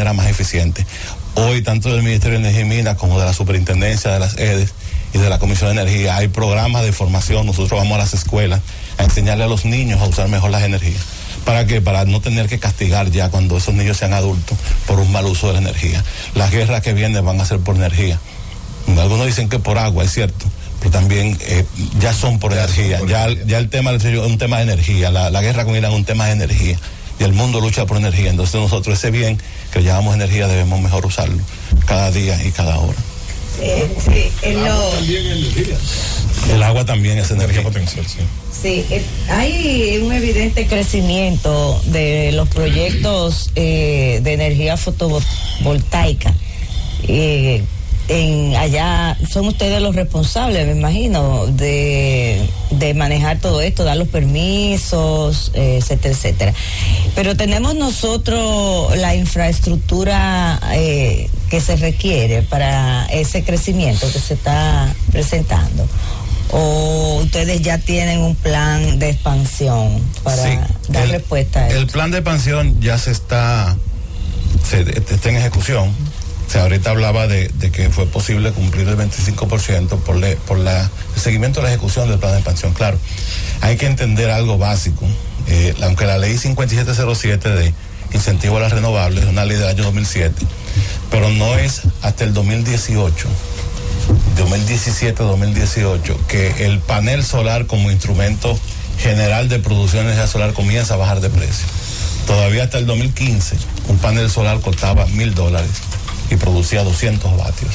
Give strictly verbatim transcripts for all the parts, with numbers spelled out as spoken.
manera más eficiente. Hoy, tanto del Ministerio de Energía y Minas como de la Superintendencia de las E D E S y de la Comisión de Energía, hay programas de formación. Nosotros vamos a las escuelas a enseñarle a los niños a usar mejor las energías. ¿Para qué? Para no tener que castigar ya cuando esos niños sean adultos por un mal uso de la energía. Las guerras que vienen van a ser por energía. Algunos dicen que por agua, es cierto, pero también eh, ya son por ya energía. Son por ya, energía. Ya el tema es un tema de energía. La, la guerra con Irán es un tema de energía. Y el mundo lucha por energía. Entonces nosotros ese bien que llamamos energía debemos mejor usarlo cada día y cada hora. Eh, sí, el, el agua también es energía. El agua también es energía, energía potencial, sí. Sí, eh, hay un evidente crecimiento de los proyectos eh, de energía fotovoltaica. Eh, en allá son ustedes los responsables, me imagino, de, de manejar todo esto, dar los permisos, eh, etcétera, etcétera. Pero tenemos nosotros la infraestructura eh, que se requiere para ese crecimiento que se está presentando. ¿O ustedes ya tienen un plan de expansión para sí, dar el, respuesta a esto? El plan de expansión ya se está, se, está en ejecución. O sea, ahorita hablaba de, de que fue posible cumplir el veinticinco por ciento por, le, por la, el seguimiento de la ejecución del plan de expansión. Claro, hay que entender algo básico. Eh, aunque la ley cincuenta y siete cero siete de incentivo a las renovables es una ley del año dos mil siete, pero no es hasta el dos mil dieciocho, dos mil diecisiete dos mil dieciocho, que el panel solar como instrumento general de producción de energía solar comienza a bajar de precio. Todavía hasta el dos mil quince, un panel solar costaba mil dólares y producía doscientos vatios.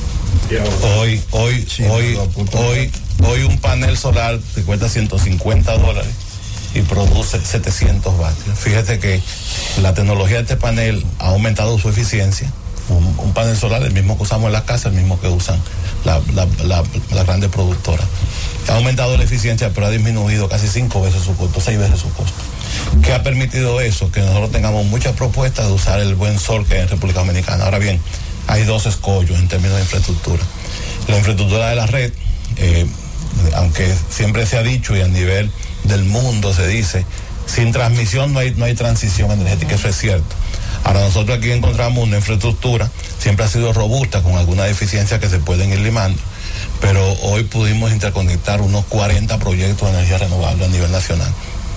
Hoy, hoy, sí, hoy, hoy, hoy un panel solar te cuesta ciento cincuenta dólares y produce setecientos vatios. Fíjate que la tecnología de este panel ha aumentado su eficiencia. Un, un panel solar, el mismo que usamos en la casa, el mismo que usan la, la, la, la grande productora. Ha aumentado la eficiencia, pero ha disminuido casi cinco veces su costo, seis veces su costo. ¿Qué ha permitido eso? Que nosotros tengamos muchas propuestas de usar el buen sol que hay en República Dominicana. Ahora bien, hay dos escollos en términos de infraestructura. La infraestructura de la red, eh, aunque siempre se ha dicho y a nivel del mundo se dice, sin transmisión no hay, no hay transición energética, eso es cierto. Ahora nosotros aquí encontramos una infraestructura, siempre ha sido robusta, con algunas deficiencias que se pueden ir limando, pero hoy pudimos interconectar unos cuarenta proyectos de energía renovable a nivel nacional.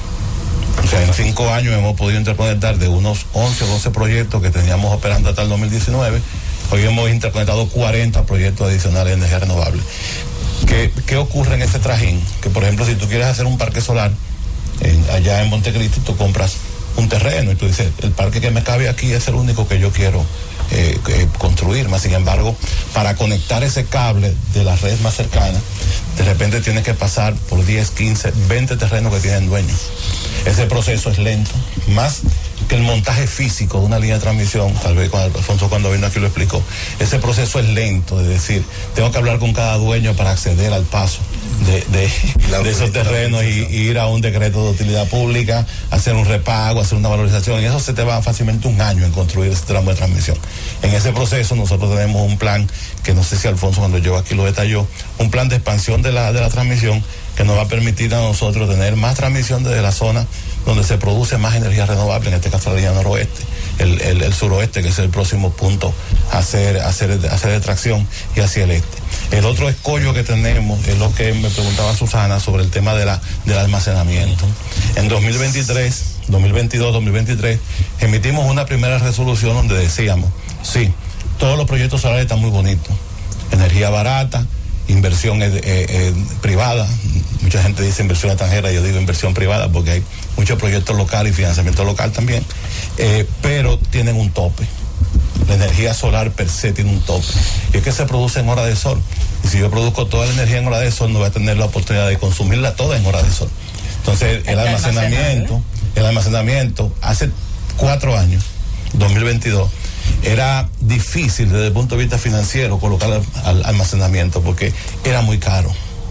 O sea, en cinco años hemos podido interconectar de unos once o doce proyectos que teníamos operando hasta el dos mil diecinueve, hoy hemos interconectado cuarenta proyectos adicionales de energía renovable. ¿Qué, qué ocurre en ese trajín? Que por ejemplo, si tú quieres hacer un parque solar en, allá en Montecristi, tú compras un terreno y tú dices, el parque que me cabe aquí es el único que yo quiero eh, eh, construir. Más sin embargo, para conectar ese cable de la red más cercana, de repente tienes que pasar por diez, quince, veinte terrenos que tienen dueños. Ese proceso es lento, más que el montaje físico de una línea de transmisión. Tal vez cuando Alfonso cuando vino aquí lo explicó. Ese proceso es lento, es decir, tengo que hablar con cada dueño para acceder al paso de, de, de esos terrenos y, y ir a un decreto de utilidad pública, hacer un repago, hacer una valorización, y eso se te va fácilmente un año en construir ese tramo de transmisión. En ese proceso nosotros tenemos un plan, que no sé si Alfonso cuando llegó aquí lo detalló, un plan de expansión de la, de la transmisión que nos va a permitir a nosotros tener más transmisión desde la zona donde se produce más energía renovable, en este caso la línea noroeste, el, el, el suroeste, que es el próximo punto a hacer, a hacer, a hacer extracción, y hacia el este. El otro escollo que tenemos es lo que me preguntaba Susana sobre el tema de la, del almacenamiento. En dos mil veintitrés, dos mil veintidós, dos mil veintitrés, emitimos una primera resolución donde decíamos, sí, todos los proyectos solares están muy bonitos, energía barata, inversión eh, eh, privada, mucha gente dice inversión extranjera, yo digo inversión privada porque hay muchos proyectos locales y financiamiento local también, eh, pero tienen un tope. La energía solar per se tiene un tope, y es que se produce en hora de sol, y si yo produzco toda la energía en hora de sol no voy a tener la oportunidad de consumirla toda en hora de sol. Entonces el almacenamiento, el almacenamiento hace cuatro años, dos mil veintidós, era difícil desde el punto de vista financiero colocar al, al almacenamiento porque era muy caro.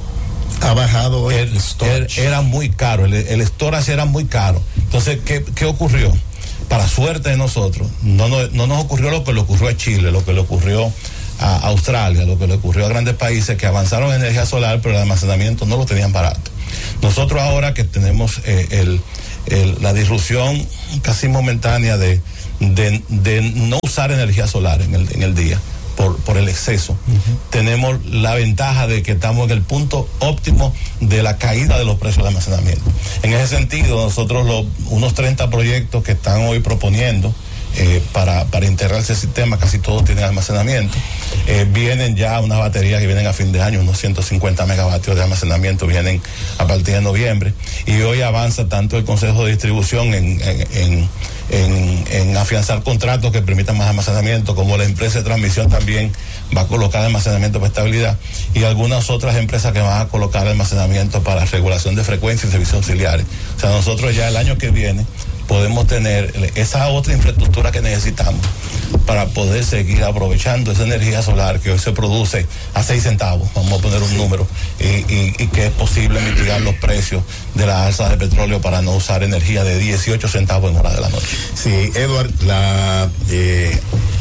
Ha bajado el, el storage. Era muy caro, el, el storage era muy caro. Entonces, ¿qué, qué ocurrió? Para suerte de nosotros, no, no, no nos ocurrió lo que le ocurrió a Chile, lo que le ocurrió a Australia, lo que le ocurrió a grandes países que avanzaron en energía solar, pero el almacenamiento no lo tenían barato. Nosotros ahora que tenemos eh, el, el, la disrupción casi momentánea de de, de no usar energía solar en el, en el día por, por el exceso, uh-huh. tenemos la ventaja de que estamos en el punto óptimo de la caída de los precios de almacenamiento. En ese sentido, nosotros los, unos treinta proyectos que están hoy proponiendo Eh, para, para integrarse al sistema, casi todos tienen almacenamiento. Eh, vienen ya unas baterías que vienen a fin de año, unos ciento cincuenta megavatios de almacenamiento vienen a partir de noviembre. Y hoy avanza tanto el Consejo de Distribución en, en, en, en, en afianzar contratos que permitan más almacenamiento, como la empresa de transmisión también va a colocar almacenamiento para estabilidad, y algunas otras empresas que van a colocar almacenamiento para regulación de frecuencia y servicios auxiliares. O sea, nosotros ya el año que viene podemos tener esa otra infraestructura que necesitamos para poder seguir aprovechando esa energía solar que hoy se produce a seis centavos, vamos a poner un número, y, y, y que es posible mitigar los precios de las alzas de petróleo para no usar energía de dieciocho centavos en horas de la noche. Sí, Edward, la eh,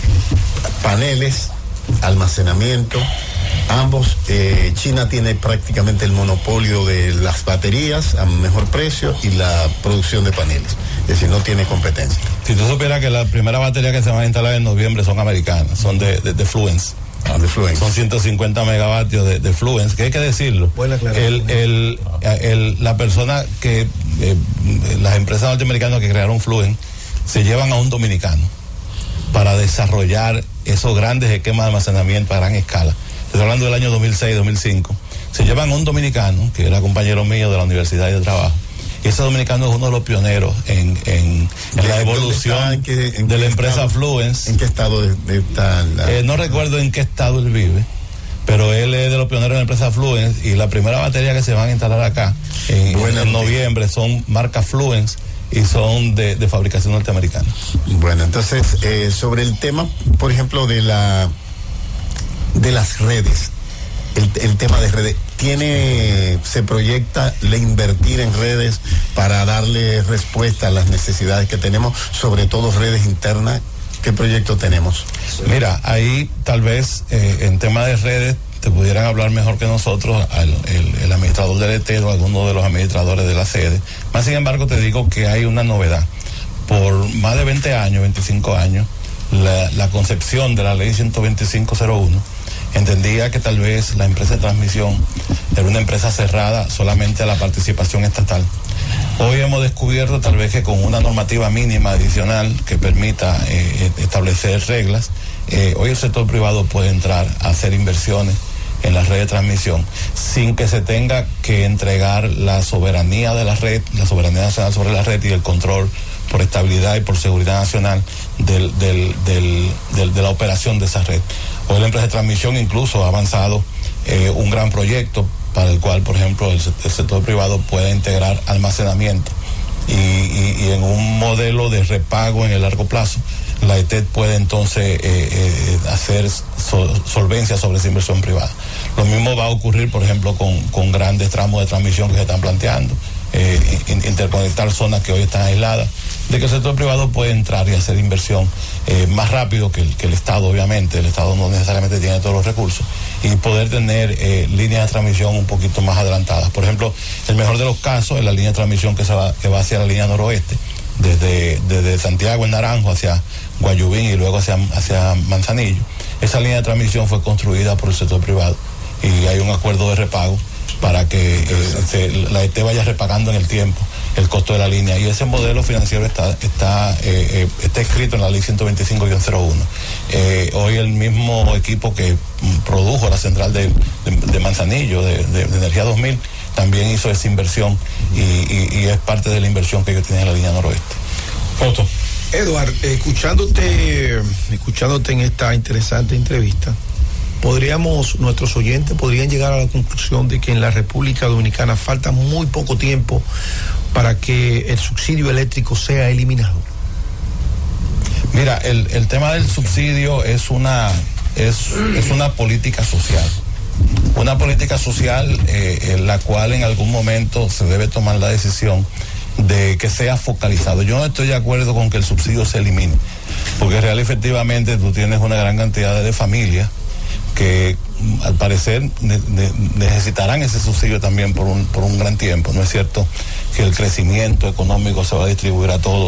paneles, almacenamiento, ambos, eh, China tiene prácticamente el monopolio de las baterías a mejor precio y la producción de paneles, es decir, no tiene competencia. Si tú supieras que la primera batería que se va a instalar en noviembre son americanas, son de, de, de Fluence. Ah, de Fluence. Son ciento cincuenta megavatios de, de Fluence, que hay que decirlo. El, el, el, la persona que, eh, las empresas norteamericanas que crearon Fluence, se llevan a un dominicano para desarrollar esos grandes esquemas de almacenamiento a gran escala. Estoy hablando del año dos mil seis, dos mil cinco. Se llevan a un dominicano, que era compañero mío de la Universidad de Trabajo, y ese dominicano es uno de los pioneros en, en, en la evolución ¿En qué, en de la empresa estado, Fluence. ¿En qué estado de, de está la... eh, no recuerdo en qué estado él vive, pero él es de los pioneros de la empresa Fluence, y la primera batería que se van a instalar acá en, bueno, en noviembre son marca Fluence y son de, de fabricación norteamericana. Bueno, entonces, eh, sobre el tema, por ejemplo, de la de las redes, el, el tema de redes, ¿tiene, se proyecta le invertir en redes para darle respuesta a las necesidades que tenemos, sobre todo redes internas? ¿Qué proyecto tenemos? Mira, ahí tal vez eh, en tema de redes te pudieran hablar mejor que nosotros al, el, el administrador del E T E D o alguno de los administradores de la sede. Más sin embargo, te digo que hay una novedad. Por más de veinte años, veinticinco años, la, la concepción de la ley ciento veinticinco cero uno entendía que tal vez la empresa de transmisión era una empresa cerrada solamente a la participación estatal. Hoy hemos descubierto tal vez que con una normativa mínima adicional que permita eh, establecer reglas, eh, hoy el sector privado puede entrar a hacer inversiones en la red de transmisión sin que se tenga que entregar la soberanía de la red, la soberanía nacional sobre la red y el control por estabilidad y por seguridad nacional del, del, del, del, de la operación de esa red. Hoy la empresa de transmisión incluso ha avanzado eh, un gran proyecto para el cual, por ejemplo, el, el sector privado puede integrar almacenamiento y, y, y en un modelo de repago en el largo plazo, la E T E D puede entonces eh, eh, hacer sol, solvencia sobre esa inversión privada. Lo mismo va a ocurrir, por ejemplo, con, con grandes tramos de transmisión que se están planteando, eh, in, interconectar zonas que hoy están aisladas, de que el sector privado puede entrar y hacer inversión eh, más rápido que el, que el Estado, obviamente. El Estado no necesariamente tiene todos los recursos, y poder tener eh, líneas de transmisión un poquito más adelantadas. Por ejemplo, el mejor de los casos es la línea de transmisión que, se va, que va hacia la línea noroeste, desde, desde Santiago en Naranjo hacia Guayubín y luego hacia, hacia Manzanillo. Esa línea de transmisión fue construida por el sector privado y hay un acuerdo de repago para que eh, se, la E T E vaya repagando en el tiempo el costo de la línea, y ese modelo financiero está está eh, eh, está escrito en la ley ciento veinticinco guión cero uno. Eh, hoy el mismo equipo que mm, produjo la central de, de, de Manzanillo, de, de, de Energía dos mil, también hizo esa inversión y, y, y es parte de la inversión que ellos tienen en la línea noroeste. Otto. Edward, escuchándote, escuchándote en esta interesante entrevista, podríamos, nuestros oyentes podrían llegar a la conclusión de que en la República Dominicana falta muy poco tiempo para que el subsidio eléctrico sea eliminado. Mira, el, el tema del subsidio es una, es, es una política social. Una política social eh, en la cual en algún momento se debe tomar la decisión de que sea focalizado. Yo no estoy de acuerdo con que el subsidio se elimine, porque real efectivamente tú tienes una gran cantidad de, de familias que al parecer ne, ne, necesitarán ese subsidio también por un, por un gran tiempo. No es cierto que el crecimiento económico se va a distribuir a todos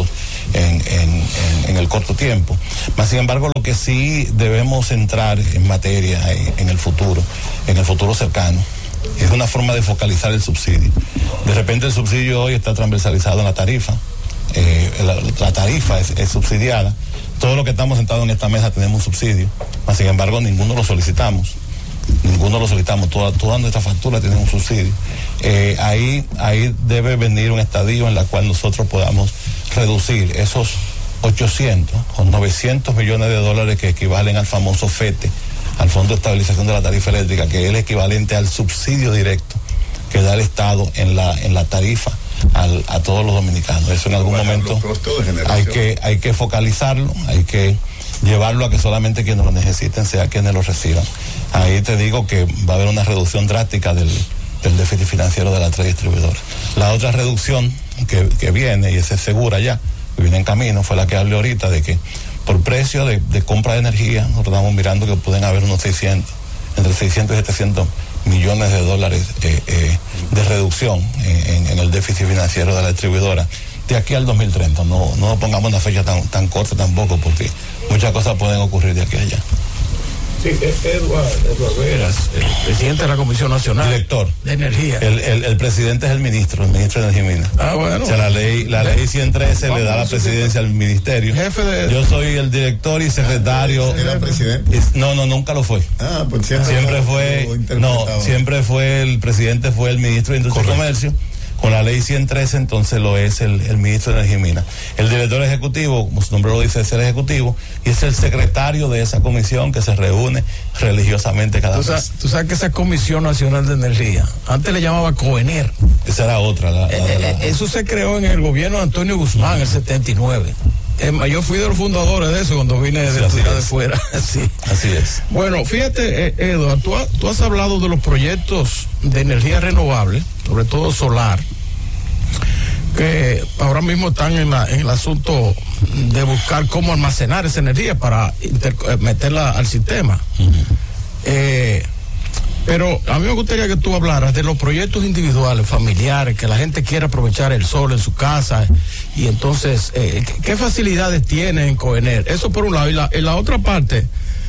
en, en, en, en el corto tiempo. Mas, sin embargo, lo que sí debemos entrar en materia en, en el futuro, en el futuro cercano, es una forma de focalizar el subsidio. De repente el subsidio hoy está transversalizado en la tarifa, eh, la, la tarifa es, es subsidiada, todo lo que estamos sentados en esta mesa tenemos un subsidio, mas sin embargo ninguno lo solicitamos, ninguno lo solicitamos, todas toda nuestras facturas tienen un subsidio. Eh, ahí, ahí debe venir un estadio en la cual nosotros podamos reducir esos ochocientos o novecientos millones de dólares que equivalen al famoso FETE, al Fondo de Estabilización de la Tarifa Eléctrica, que es el equivalente al subsidio directo que da el Estado en la en la tarifa al, a todos los dominicanos. Eso en algún bueno, momento hay que hay que focalizarlo, hay que llevarlo a que solamente quienes lo necesiten sea quienes lo reciban. Ahí te digo que va a haber una reducción drástica del, del déficit financiero de las tres distribuidoras. La otra reducción que, que viene, y esa es segura ya, que viene en camino, fue la que hablé ahorita, de que por precio de, de compra de energía, nosotros estamos mirando que pueden haber unos seiscientos, entre seiscientos y setecientos millones de dólares eh, eh, de reducción en, en el déficit financiero de la distribuidora de aquí al dos mil treinta. No, no pongamos una fecha tan, tan corta tampoco, porque muchas cosas pueden ocurrir de aquí a allá. Sí, Eduardo, Eduardo Veras, el presidente de la Comisión Nacional Director de Energía. El, el, el presidente es el ministro, el ministro de Energía y Minas. Ah, bueno. O sea, la ley, la ley ciento trece le da la presidencia al ministerio. Jefe de... Yo soy el director y secretario. ¿Era presidente? No, no, nunca lo fue. Ah, pues siempre, siempre fue, no, siempre fue el presidente, fue el ministro de Industria Correcto. y Comercio. Con la ley ciento trece, entonces lo es el, el ministro de Energía y Minas. El director ejecutivo, como su nombre lo dice, es el ejecutivo, y es el secretario de esa comisión que se reúne religiosamente cada mes. Sabes, tú sabes que esa Comisión Nacional de Energía, antes le llamaba COENER. Esa era otra. La, la, eh, la, la, eso se creó en el gobierno de Antonio Guzmán en el setenta y nueve. Yo fui de los fundadores de eso cuando vine de, sí, de fuera. Sí. Así es. Bueno, fíjate, eh, Eduardo, tú, ha, tú has hablado de los proyectos de energía renovable, sobre todo solar, que ahora mismo están en, la, en el asunto de buscar cómo almacenar esa energía para inter, meterla al sistema. Uh-huh. eh, pero a mí me gustaría que tú hablaras de los proyectos individuales, familiares, que la gente quiere aprovechar el sol en su casa, y entonces, eh, ¿qué facilidades tiene en COENER? Eso por un lado. Y la, en la otra parte,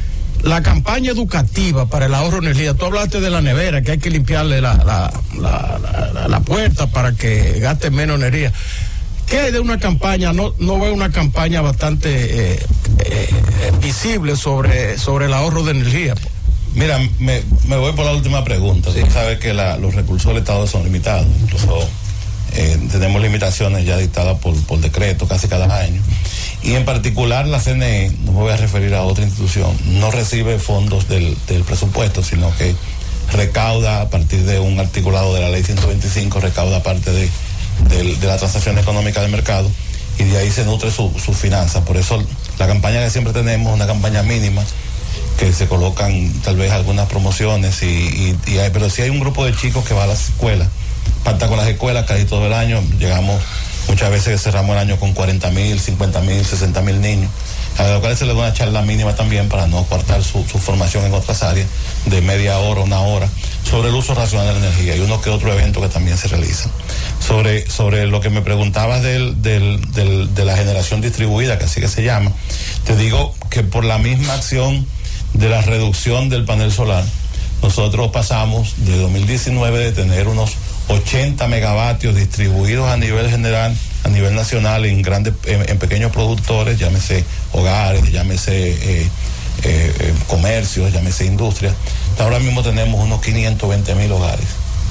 la campaña educativa para el ahorro de energía. Tú hablaste de la nevera, que hay que limpiarle la, la, la, la, la, la puerta para que gaste menos energía. ¿Qué hay de una campaña? No, no veo una campaña bastante eh, eh, visible sobre, sobre el ahorro de energía. Mira, me, me voy por la última pregunta. Sí. Tú sabes que la, los recursos del Estado son limitados. Incluso eh, tenemos limitaciones ya dictadas por, por decreto casi cada año. Y en particular la C N E, no me voy a referir a otra institución, no recibe fondos del, del presupuesto, sino que recauda a partir de un articulado de la ley ciento veinticinco, recauda parte de, de, de la transacción económica del mercado, y de ahí se nutre su, su finanza. Por eso la campaña que siempre tenemos es una campaña mínima, que se colocan tal vez algunas promociones, y, y, y hay, pero si hay un grupo de chicos que va a las escuelas, falta con las escuelas casi todo el año, llegamos muchas veces, cerramos el año con cuarenta mil, cincuenta mil, sesenta mil niños, a los cuales se les da una charla mínima también para no cortar su, su formación en otras áreas, de media hora, una hora, sobre el uso racional de la energía, y uno que otro evento que también se realiza. Sobre, sobre lo que me preguntabas del, del, del, de la generación distribuida, que así que se llama, te digo que por la misma acción de la reducción del panel solar, nosotros pasamos de dos mil diecinueve de tener unos ochenta megavatios distribuidos a nivel general, a nivel nacional, en grandes, en, en pequeños productores, llámese hogares, llámese eh, eh, comercios, llámese industrias. Ahora mismo tenemos unos quinientos veinte mil hogares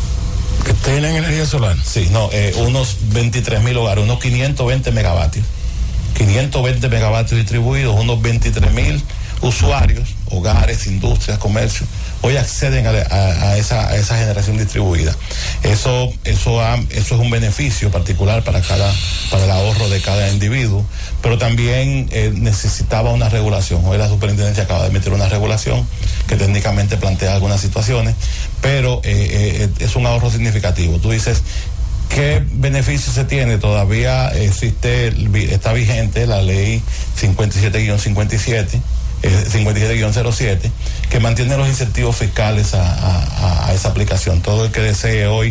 que tienen energía solar. Sí, no, eh, unos veintitrés mil hogares, unos quinientos veinte megavatios, quinientos veinte megavatios distribuidos, unos veintitrés mil usuarios, hogares, industrias, comercios, hoy acceden a, a, a, esa, a esa generación distribuida. Eso, eso, ha, eso es un beneficio particular para cada, para el ahorro de cada individuo, pero también eh, necesitaba una regulación. Hoy la superintendencia acaba de emitir una regulación que técnicamente plantea algunas situaciones, pero eh, eh, es un ahorro significativo. Tú dices, ¿qué beneficio se tiene? Todavía existe, está vigente la ley cincuenta y siete guion cincuenta y siete, cincuenta y siete guion cero siete, que mantiene los incentivos fiscales a, a, a esa aplicación. Todo el que desee hoy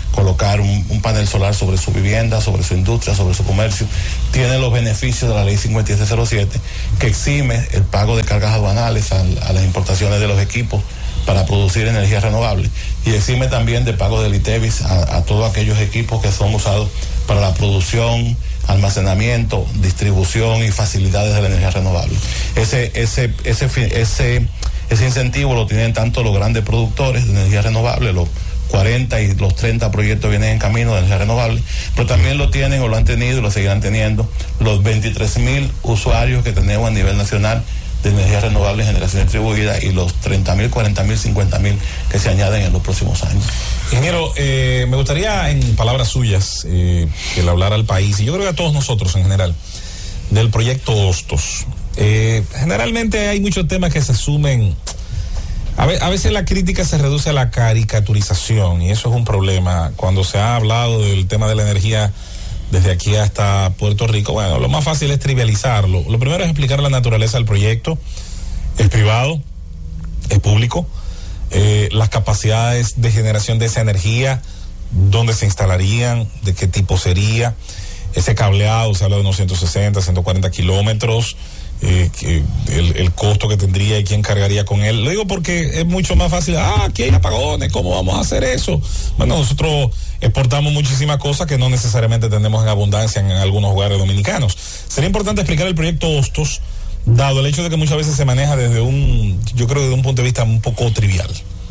colocar un, un panel solar sobre su vivienda, sobre su industria, sobre su comercio, tiene los beneficios de la ley cincuenta y siete cero siete, que exime el pago de cargas aduanales a, a las importaciones de los equipos para producir energía renovable, y exime también de pago del ITEVIS a, a todos aquellos equipos que son usados para la producción, almacenamiento, distribución y facilidades de la energía renovable. Ese, ese, ese, ese, ese incentivo lo tienen tanto los grandes productores de energía renovable, los cuarenta y los treinta proyectos vienen en camino de energía renovable, pero también lo tienen o lo han tenido y lo seguirán teniendo los veintitrés mil usuarios que tenemos a nivel nacional de energía renovable en generación distribuida, y los treinta mil, cuarenta mil, cincuenta mil que se añaden en los próximos años. Ingeniero, eh, me gustaría en palabras suyas eh, que le hablara al país, y yo creo que a todos nosotros en general, del proyecto Hostos. Eh, generalmente hay muchos temas que se asumen, a, ve, a veces la crítica se reduce a la caricaturización, y eso es un problema. Cuando se ha hablado del tema de la energía desde aquí hasta Puerto Rico, bueno, lo más fácil es trivializarlo. Lo primero es explicar la naturaleza del proyecto. Es privado, es público, eh, las capacidades de generación de esa energía, dónde se instalarían, de qué tipo sería, ese cableado, se habla de unos ciento sesenta, ciento cuarenta kilómetros, eh, que el, el costo que tendría y quién cargaría con él. Lo digo porque es mucho más fácil. Ah, aquí hay apagones, ¿cómo vamos a hacer eso? Bueno, nosotros exportamos muchísimas cosas que no necesariamente tenemos en abundancia en, en algunos hogares dominicanos. Sería importante explicar el proyecto Hostos, dado el hecho de que muchas veces se maneja desde un, yo creo desde un punto de vista un poco trivial.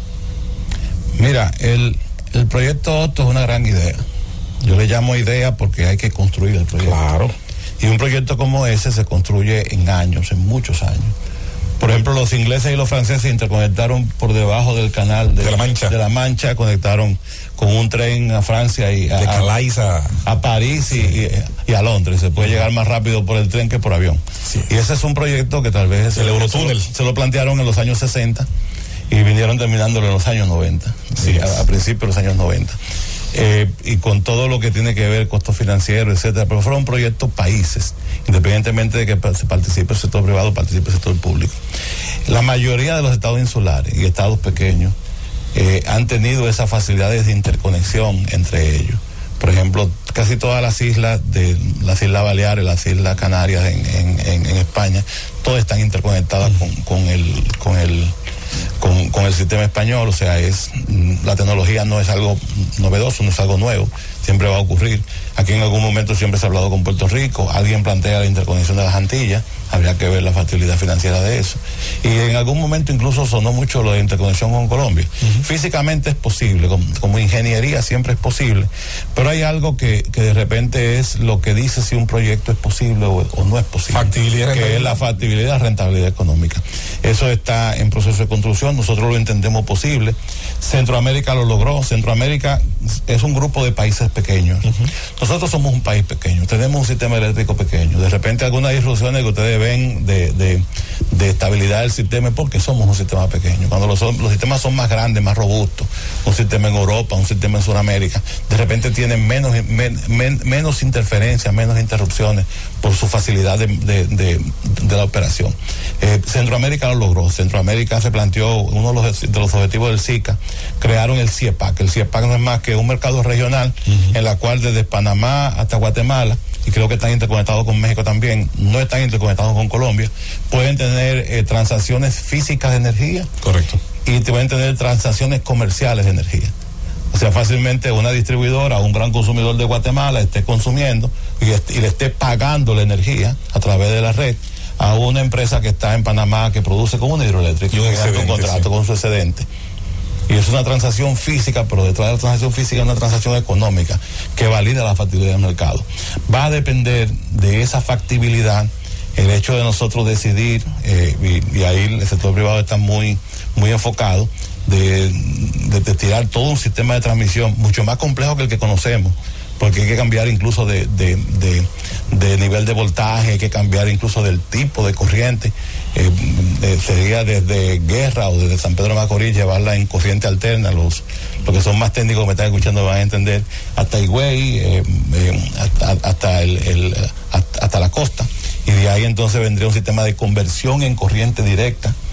Mira, el, el proyecto Hostos es una gran idea. Yo le llamo idea porque hay que construir el proyecto. Claro. Y un proyecto como ese se construye en años, en muchos años. Por ejemplo, los ingleses y los franceses interconectaron por debajo del canal de, de la Mancha. De la Mancha, conectaron con un tren a Francia y a, de Calais a, a París y, y, y a Londres. Se puede llegar más rápido por el tren que por avión. Sí. Y ese es un proyecto que tal vez... El Eurotúnel. Se, se lo plantearon en los años sesenta y vinieron terminándolo en los años noventa. Sí, a, a principios de los años noventa. Eh, y con todo lo que tiene que ver costos financieros, etcétera, pero fueron proyectos países, independientemente de que participe el sector privado o participe el sector público. La mayoría de los estados insulares y estados pequeños eh, han tenido esas facilidades de interconexión entre ellos. Por ejemplo, casi todas las islas de las Islas Baleares, las Islas Canarias en, en, en, en España, todas están interconectadas con, con el con el Con, con el sistema español. O sea, es la tecnología no es algo novedoso, no es algo nuevo, siempre va a ocurrir. Aquí en algún momento siempre se ha hablado con Puerto Rico, alguien plantea la interconexión de las Antillas, habría que ver la factibilidad financiera de eso. Y en algún momento incluso sonó mucho lo de interconexión con Colombia. Uh-huh. Físicamente es posible, como, como ingeniería siempre es posible, pero hay algo que, que de repente es lo que dice si un proyecto es posible o, o no es posible. Factibilidad, que es la factibilidad, rentabilidad económica. Eso está en proceso de construcción, nosotros lo entendemos posible. Centroamérica lo logró. Centroamérica es un grupo de países pequeños. Uh-huh. Nosotros somos un país pequeño, tenemos un sistema eléctrico pequeño. De repente algunas disrupciones que ustedes ven de, de, de estabilidad del sistema es porque somos un sistema pequeño. Cuando los, los sistemas son más grandes, más robustos, un sistema en Europa, un sistema en Sudamérica, de repente tienen menos, men, men, menos interferencias, menos interrupciones por su facilidad de, de, de, de la operación. Eh, Centroamérica lo logró. Centroamérica se planteó uno de los, de los objetivos del SICA, crearon el CIEPAC. El CIEPAC no es más que un mercado regional uh-huh. en la cual desde Panamá hasta Guatemala, y creo que están interconectados con México también, no están interconectados con Colombia, pueden tener eh, transacciones físicas de energía. Correcto. Y pueden tener transacciones comerciales de energía. O sea, fácilmente una distribuidora o un gran consumidor de Guatemala esté consumiendo y, est- y le esté pagando la energía a través de la red a una empresa que está en Panamá que produce con una hidroeléctrica, y un, excedente, un contrato sí. con su excedente. Y es una transacción física, pero detrás de la transacción física es una transacción económica que valida la factibilidad del mercado. Va a depender de esa factibilidad el hecho de nosotros decidir, eh, y, y ahí el sector privado está muy, muy enfocado, de, de, de tirar todo un sistema de transmisión mucho más complejo que el que conocemos, porque hay que cambiar incluso de, de, de, de nivel de voltaje, hay que cambiar incluso del tipo de corriente. Eh, eh, sería desde Guerra o desde San Pedro de Macorís llevarla en corriente alterna. Los, los que son más técnicos que me están escuchando van a entender, hasta Higüey, eh, eh, hasta, hasta, el, el, hasta, hasta la costa, y de ahí entonces vendría un sistema de conversión en corriente directa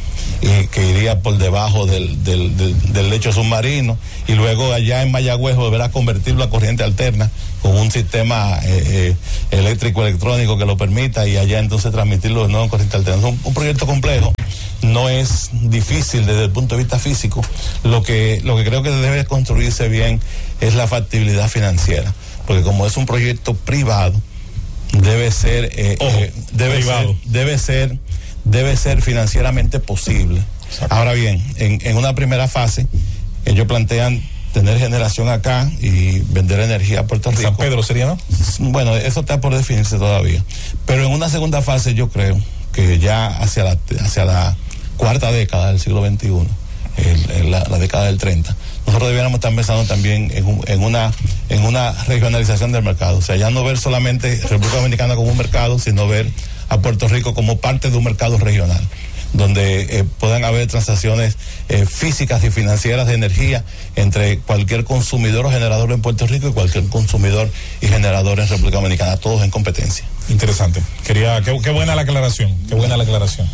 y que iría por debajo del, del, del, del lecho submarino, y luego allá en Mayagüez volver a convertirlo a corriente alterna con un sistema eh, eh, eléctrico electrónico que lo permita, y allá entonces transmitirlo de nuevo en corriente alterna. Es un, un proyecto complejo, no es difícil desde el punto de vista físico. Lo que, lo que creo que debe construirse bien es la factibilidad financiera, porque como es un proyecto privado, debe ser, eh, Ojo, eh, debe privado. ser, debe ser, debe ser financieramente posible. Exacto. Ahora bien, en, en una primera fase, ellos plantean tener generación acá y vender energía a Puerto Rico. San Pedro sería, ¿no? Bueno, eso está por definirse todavía. Pero en una segunda fase yo creo que ya hacia la, hacia la cuarta década del siglo veintiuno, el, el, la, la década del treinta, nosotros debiéramos estar pensando también en, un, en, una, en una regionalización del mercado. O sea, ya no ver solamente República Dominicana como un mercado, sino ver a Puerto Rico como parte de un mercado regional, donde eh, puedan haber transacciones eh, físicas y financieras de energía entre cualquier consumidor o generador en Puerto Rico y cualquier consumidor y generador en República Dominicana, todos en competencia. Interesante. Quería, qué, qué buena la aclaración, qué buena la aclaración.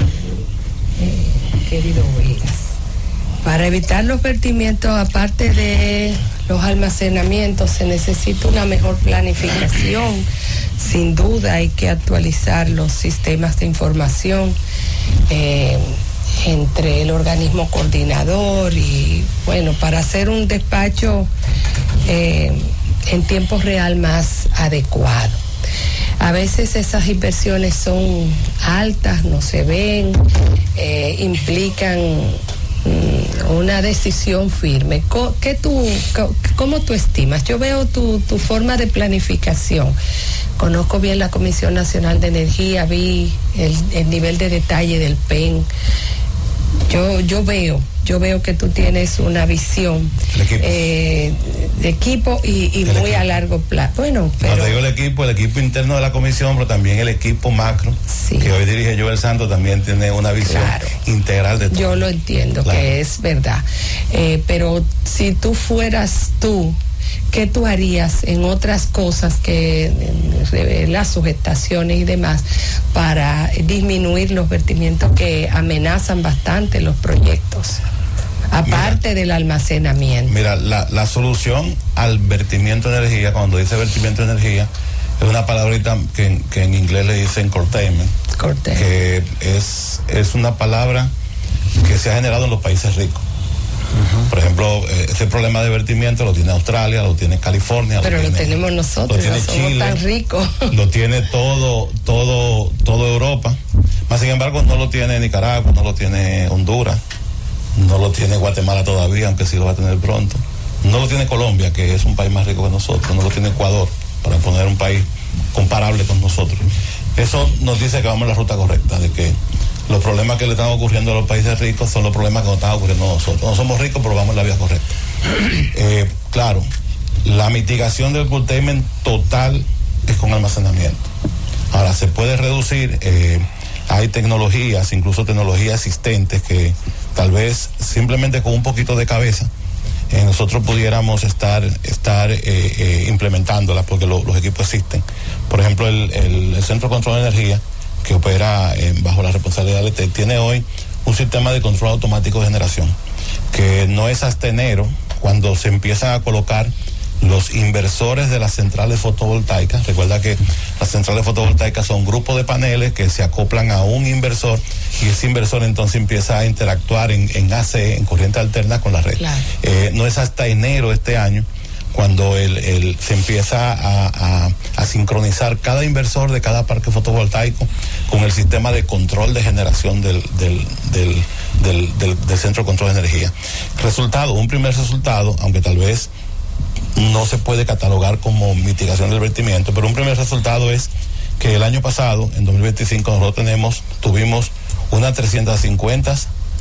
Eh, querido Willis, para evitar los vertimientos, aparte de los almacenamientos, se necesita una mejor planificación. Sin duda hay que actualizar los sistemas de información eh, entre el organismo coordinador y, bueno, para hacer un despacho eh, en tiempo real más adecuado. A veces esas inversiones son altas, no se ven, eh, implican mm, una decisión firme. ¿Qué tú, ¿Cómo tú estimas? Yo veo tu, tu forma de planificación. Conozco bien la Comisión Nacional de Energía, vi el, el nivel de detalle del P E N. Yo, yo veo, yo veo que tú tienes una visión equipo. Eh, de equipo y, y muy equipo. a largo plazo. Bueno, pero Cuando digo el equipo, el equipo interno de la comisión, pero también el equipo macro, sí, que hoy dirige Joel Santos, también tiene una visión claro, integral de todo. Yo lo entiendo, claro, que es verdad. Eh, pero si tú fueras tú, ¿qué tú harías en otras cosas que eh, las sujetaciones y demás para disminuir los vertimientos que amenazan bastante los proyectos? Aparte mira, del almacenamiento. Mira, la, la solución al vertimiento de energía, cuando dice vertimiento de energía, es una palabrita que, que en inglés le dicen curtailment, Curtail. que es, es una palabra que se ha generado en los países ricos. Uh-huh. Por ejemplo, ese problema de vertimiento lo tiene Australia, lo tiene California. Pero lo, lo tiene, tenemos nosotros, lo tiene no somos Chile, tan ricos. Lo tiene todo, todo, todo Europa. Más sin embargo, no lo tiene Nicaragua, no lo tiene Honduras, no lo tiene Guatemala todavía, aunque sí lo va a tener pronto. No lo tiene Colombia, que es un país más rico que nosotros. No lo tiene Ecuador, para poner un país comparable con nosotros. Eso nos dice que vamos en la ruta correcta, de que los problemas que le están ocurriendo a los países ricos son los problemas que nos están ocurriendo a nosotros. No somos ricos, pero vamos en la vía correcta. Eh, claro, la mitigación del curtailment total es con almacenamiento. Ahora, se puede reducir, eh, hay tecnologías, incluso tecnologías existentes, que tal vez simplemente con un poquito de cabeza eh, nosotros pudiéramos estar, estar eh, eh, implementándolas, porque lo, los equipos existen. Por ejemplo, el, el, el Centro de Control de Energía, que opera eh, bajo la responsabilidad de L T, tiene hoy un sistema de control automático de generación, que no es hasta enero cuando se empiezan a colocar los inversores de las centrales fotovoltaicas. Recuerda que las centrales fotovoltaicas son grupos de paneles que se acoplan a un inversor, y ese inversor entonces empieza a interactuar en, en A C, en corriente alterna, con la red. Claro. Eh, no es hasta enero este año cuando el, el, se empieza a, a, a sincronizar cada inversor de cada parque fotovoltaico con el sistema de control de generación del, del, del, del, del, del Centro de Control de Energía. Resultado, un primer resultado, aunque tal vez no se puede catalogar como mitigación del vertimiento, pero un primer resultado es que el año pasado, en dos mil veinticinco, nosotros tenemos, tuvimos unas trescientas cincuenta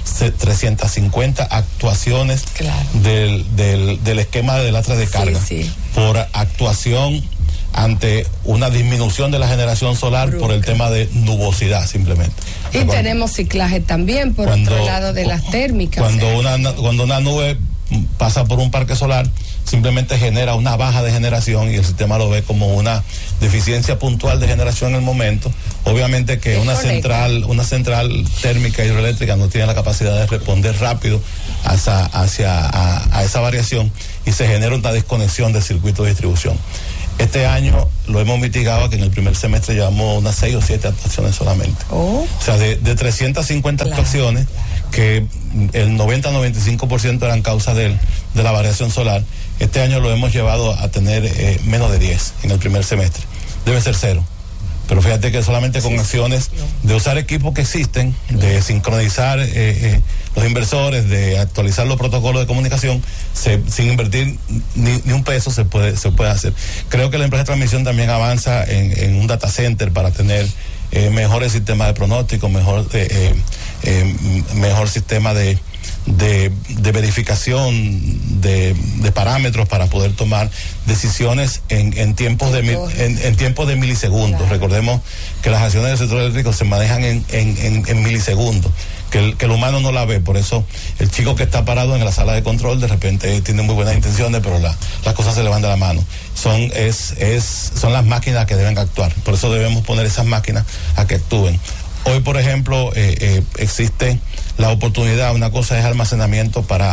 actuaciones, claro, del, del, del esquema de lastre de carga, sí, sí, por actuación ante una disminución de la generación solar. Bruca. Por el tema de nubosidad, simplemente. Y cuando, tenemos ciclaje también por cuando, otro lado de las térmicas. Cuando, o sea, una, cuando una nube pasa por un parque solar, simplemente genera una baja de generación y el sistema lo ve como una deficiencia puntual de generación en el momento. Obviamente que una central, una central térmica hidroeléctrica no tiene la capacidad de responder rápido hacia, hacia a, a esa variación y se genera una desconexión del circuito de distribución. Este año lo hemos mitigado, que en el primer semestre llevamos unas seis o siete actuaciones solamente. Oh. O sea, de, de trescientas cincuenta claro, actuaciones, claro. que el noventa a noventa y cinco por ciento eran causa de, de la variación solar, este año lo hemos llevado a tener eh, menos de diez en el primer semestre. Debe ser cero. Pero fíjate que solamente con sí, acciones sí, no. de usar equipos que existen, de sincronizar eh, eh, los inversores, de actualizar los protocolos de comunicación, se, sin invertir ni, ni un peso se puede se puede hacer. Creo que la empresa de transmisión también avanza en, en un data center para tener eh, mejores sistemas de pronóstico, mejor eh, eh, eh, mejor sistema de De, de verificación de, de parámetros para poder tomar decisiones en, en tiempos de en, en tiempos de milisegundos. Claro. Recordemos que las acciones del sector eléctrico se manejan en, en, en, en milisegundos, que el, que el humano no la ve. Por eso el chico que está parado en la sala de control de repente tiene muy buenas intenciones, pero la, las cosas se le van de la mano. Son es es son las máquinas que deben actuar. Por eso debemos poner esas máquinas a que actúen. Hoy, por ejemplo, eh, eh, existe la oportunidad, una cosa es almacenamiento para,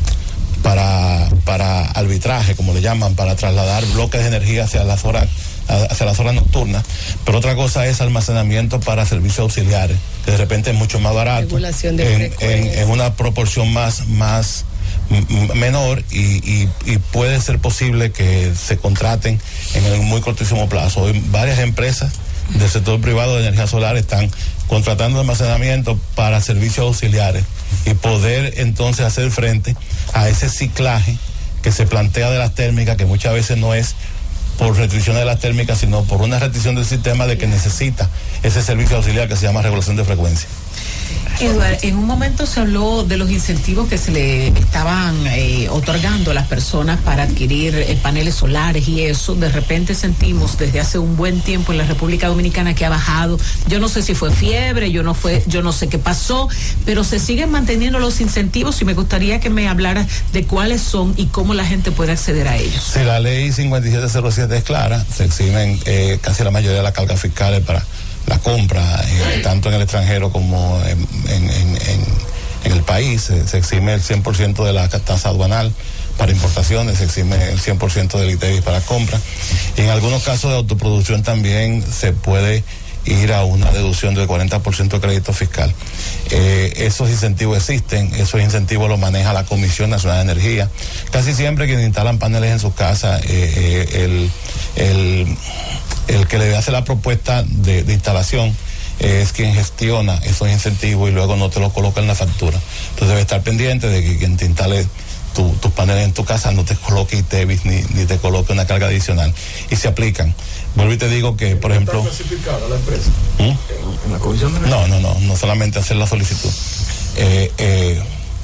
para, para arbitraje, como le llaman, para trasladar bloques de energía hacia las horas, hacia las horas nocturnas, pero otra cosa es almacenamiento para servicios auxiliares, que de repente es mucho más barato, en, en, en una proporción más, más m- menor y, y, y puede ser posible que se contraten en un muy cortísimo plazo. Hoy varias empresas del sector privado de energía solar están contratando almacenamiento para servicios auxiliares y poder entonces hacer frente a ese ciclaje que se plantea de las térmicas, que muchas veces no es por restricciones de las térmicas, sino por una restricción del sistema de que necesita ese servicio auxiliar que se llama regulación de frecuencia. Eduardo, en un momento se habló de los incentivos que se le estaban eh, otorgando a las personas para adquirir eh, paneles solares y eso. De repente sentimos desde hace un buen tiempo en la República Dominicana que ha bajado. Yo no sé si fue fiebre, yo no fue, yo no sé qué pasó, pero se siguen manteniendo los incentivos y me gustaría que me hablara de cuáles son y cómo la gente puede acceder a ellos. Sí, la ley cincuenta y siete cero siete es clara, se eximen eh, casi la mayoría de las cargas fiscales para la compra, eh, tanto en el extranjero como en, en, en, en, en el país. Se, se exime el cien por ciento de la tasa aduanal para importaciones, se exime el cien por ciento del I T E V I para compra. Y en algunos casos de autoproducción también se puede ir a una deducción del cuarenta por ciento de crédito fiscal. Eh, esos incentivos existen, esos incentivos los maneja la Comisión Nacional de Energía. Casi siempre quienes instalan paneles en sus casas, eh, eh, el, el, el que le hace la propuesta de, de instalación es quien gestiona esos incentivos y luego no te los coloca en la factura. Entonces debe estar pendiente de que quien te instale tu, tus paneles en tu casa no te coloque I T E V I ni, ni te coloque una carga adicional. Y se aplican. Vuelvo y te digo que, por ejemplo... ¿Está clasificada la empresa? ¿Mm? ¿En la Comisión de No, no, no, no solamente hacer la solicitud. Eh, eh,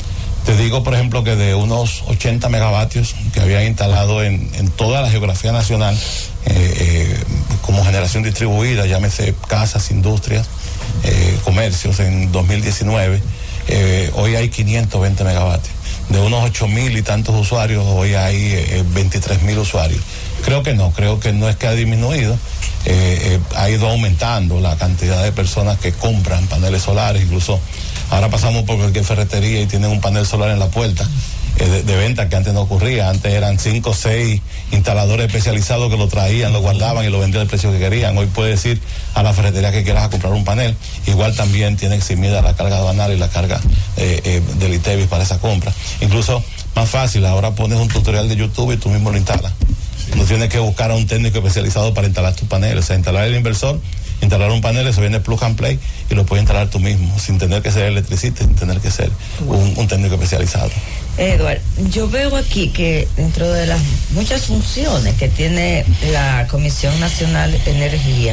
te digo, por ejemplo, que de unos ochenta megavatios que habían instalado en, en toda la geografía nacional, eh, eh, como generación distribuida, llámese casas, industrias, eh, comercios, en dos mil diecinueve, eh, hoy hay quinientos veinte megavatios. De unos ocho mil y tantos usuarios, hoy hay eh, veintitrés mil usuarios. Creo que no, creo que no es que ha disminuido, eh, eh, ha ido aumentando la cantidad de personas que compran paneles solares. Incluso ahora pasamos por cualquier ferretería y tienen un panel solar en la puerta eh, de, de venta, que antes no ocurría. Antes eran cinco o seis instaladores especializados que lo traían, lo guardaban y lo vendían al precio que querían. Hoy puedes ir a la ferretería que quieras a comprar un panel. Igual también tiene eximida la carga aduanal y la carga eh, eh, del I T E V I para esa compra. Incluso más fácil, ahora pones un tutorial de YouTube y tú mismo lo instalas. No tienes que buscar a un técnico especializado para instalar tus paneles. O sea, instalar el inversor, instalar un panel, eso viene plug and play y lo puedes instalar tú mismo, sin tener que ser electricista, sin tener que ser un, un técnico especializado. Edward, yo veo aquí que dentro de las muchas funciones que tiene la Comisión Nacional de Energía,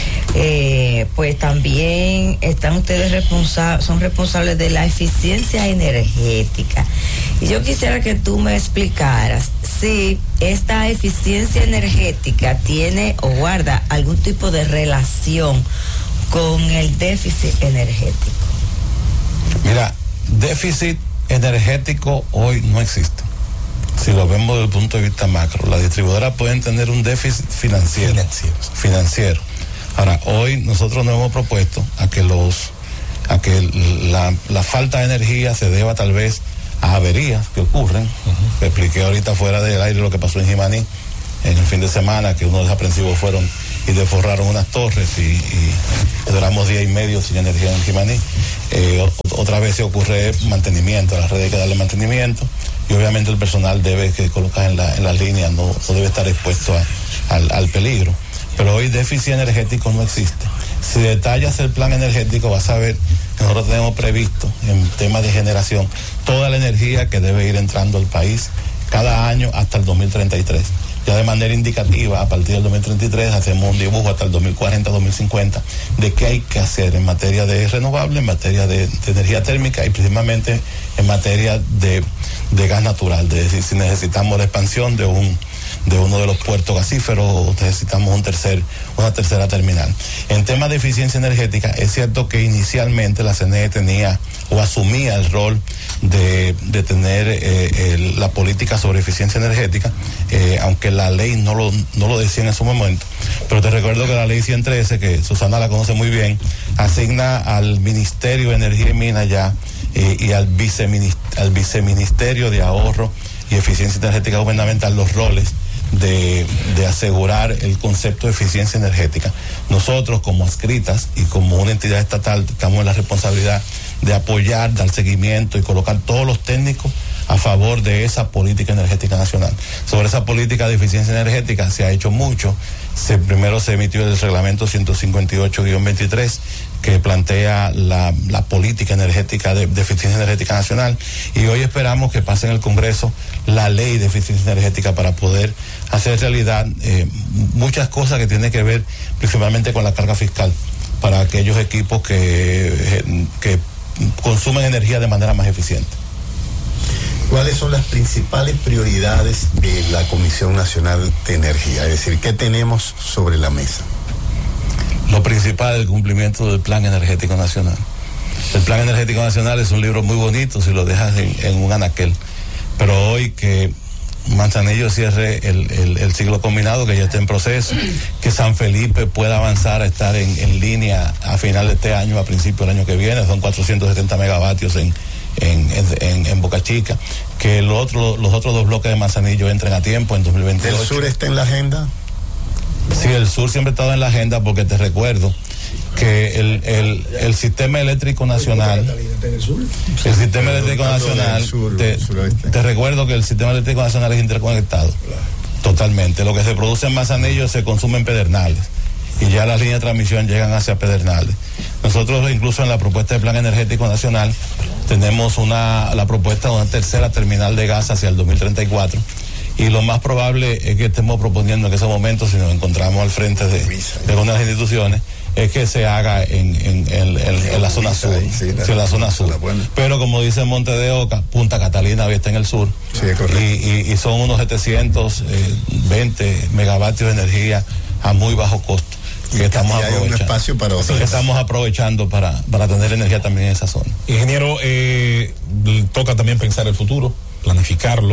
eh, pues también están ustedes responsables, son responsables de la eficiencia energética. Y yo quisiera que tú me explicaras si esta eficiencia energética tiene o guarda algún tipo de relación con el déficit energético. Mira, déficit energético hoy no existe. si lo vemos desde el punto de vista macro, las distribuidoras pueden tener un déficit financiero. Financiero. financiero. Ahora, hoy nosotros nos hemos propuesto a que los a que la, la falta de energía se deba tal vez a averías que ocurren. Uh-huh. Expliqué ahorita fuera del aire lo que pasó en Jimaní en el fin de semana, que unos desaprensivos fueron y desforraron unas torres y, y duramos día y medio sin energía en Jimaní. Eh, otra vez se ocurre mantenimiento, a las redes hay que darle mantenimiento y obviamente el personal debe que colocar en la, en las líneas, no, no debe estar expuesto a, al, al peligro. Pero hoy déficit energético no existe. Si detallas el plan energético vas a ver que nosotros tenemos previsto en temas de generación toda la energía que debe ir entrando al país cada año hasta el dos mil treinta y tres. Ya de manera indicativa, a partir del dos mil treinta y tres hacemos un dibujo hasta el dos mil cuarenta, dos mil cincuenta de qué hay que hacer en materia de renovables, en materia de, de energía térmica y principalmente en materia de, de gas natural. Es decir, si necesitamos la expansión de un de uno de los puertos gasíferos o necesitamos un tercer, una tercera terminal. En temas de eficiencia energética, es cierto que inicialmente la C N E tenía o asumía el rol de, de tener eh, el, la política sobre eficiencia energética, eh, aunque la ley no lo, no lo decía en ese momento. Pero te recuerdo que la ley ciento trece, que Susana la conoce muy bien, asigna al Ministerio de Energía y Minas ya eh, y al, viceminister, al Viceministerio de Ahorro y Eficiencia Energética Gubernamental los roles De, de asegurar el concepto de eficiencia energética. Nosotros como adscritas y como una entidad estatal estamos en la responsabilidad de apoyar, dar seguimiento y colocar todos los técnicos a favor de esa política energética nacional. Sobre esa política de eficiencia energética se ha hecho mucho. Se, primero se emitió el reglamento ciento cincuenta y ocho guión veintitrés que plantea la, la política energética de, de eficiencia energética nacional y hoy esperamos que pase en el Congreso la ley de eficiencia energética para poder hacer realidad eh, muchas cosas que tienen que ver principalmente con la carga fiscal para aquellos equipos que, que consumen energía de manera más eficiente. ¿Cuáles son las principales prioridades de la Comisión Nacional de Energía? Es decir, ¿qué tenemos sobre la mesa? Lo principal es el cumplimiento del Plan Energético Nacional. El Plan Energético Nacional es un libro muy bonito si lo dejas en, en un anaquel, pero hoy que Manzanillo cierre el, el, el ciclo combinado que ya está en proceso, que San Felipe pueda avanzar a estar en, en línea a final de este año, a principio del año que viene, son cuatrocientos setenta megavatios en, en, en, en Boca Chica, que lo otro, los otros dos bloques de Manzanillo entren a tiempo en dos mil veintiocho. ¿El sur está en la agenda? Sí, el sur siempre ha estado en la agenda porque te recuerdo que el, el, el sistema eléctrico nacional, el sistema eléctrico nacional, te, te recuerdo que el sistema eléctrico nacional es interconectado, totalmente. Lo que se produce en Manzanillo se consume en Pedernales y ya las líneas de transmisión llegan hacia Pedernales. Nosotros incluso en la propuesta de Plan Energético Nacional tenemos una la propuesta de una tercera terminal de gas hacia el dos mil treinta y cuatro. Y lo más probable es que estemos proponiendo en ese momento, si nos encontramos al frente de, de una de las instituciones, es que se haga en, en, en, en, en la zona sur, sí, en la zona sur. Pero como dice Monte de Oca, Punta Catalina hoy está en el sur, sí, y, y, y son unos setecientos veinte megavatios de energía a muy bajo costo. Que estamos y hay aprovechando. Un espacio para Así que estamos aprovechando para, para tener energía también en esa zona. Ingeniero, eh, toca también pensar el futuro, planificarlo.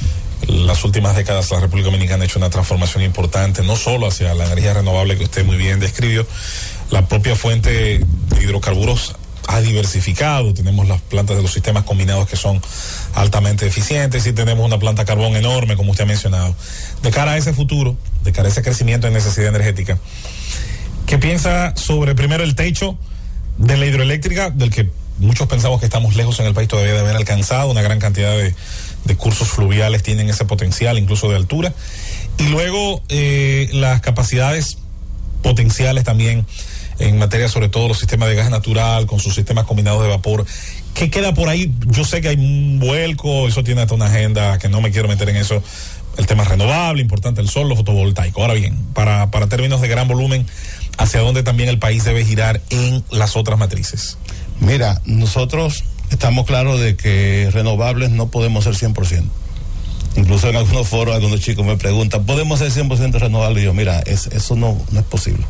Las últimas décadas la República Dominicana ha hecho una transformación importante, no solo hacia la energía renovable que usted muy bien describió, la propia fuente de hidrocarburos ha diversificado, tenemos las plantas de los sistemas combinados que son altamente eficientes y tenemos una planta de carbón enorme, como usted ha mencionado. De cara a ese futuro, de cara a ese crecimiento en necesidad energética, ¿qué piensa sobre primero el techo de la hidroeléctrica, del que muchos pensamos que estamos lejos en el país todavía de haber alcanzado? Una gran cantidad de, de cursos fluviales tienen ese potencial, incluso de altura. Y luego eh, las capacidades potenciales también en materia sobre todo los sistemas de gas natural con sus sistemas combinados de vapor. ¿Qué queda por ahí? Yo sé que hay un vuelco, eso tiene hasta una agenda que no me quiero meter en eso. El tema renovable, importante el sol, lo fotovoltaico. Ahora bien, para, para términos de gran volumen, ¿hacia dónde también el país debe girar en las otras matrices? Mira, nosotros estamos claros de que renovables no podemos ser cien por ciento. Incluso en algunos foros algunos chicos me preguntan, ¿podemos ser cien por ciento renovables? Y yo, mira, es, eso no, no es posible.